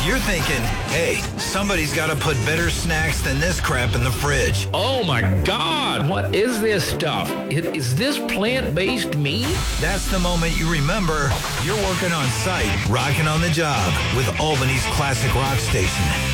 You're thinking, hey, somebody's got to put better snacks than this crap in the fridge. Oh my God, what is this stuff? Is this plant-based meat? That's the moment you remember you're working on site, rocking on the job with Albany's classic rock station.